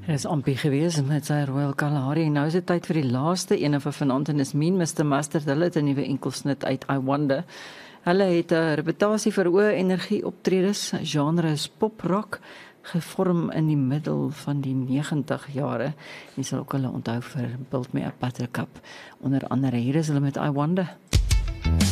Dit is Ampie gewees met sy Royal Kalahari. Nou is dit tyd vir die laaste ene van vanaand en is Mean Mr. Mustard. Hulle het 'n nuwe enkelsnit uit I Wonder. Hulle het 'n reputasie vir hoë energie optredes. Genre is pop-rock, gevorm in die middel van die 90 jare. Jy sal ook hulle onthou vir Build Me a Buttercup. Onder andere hier is hulle met I Wonder.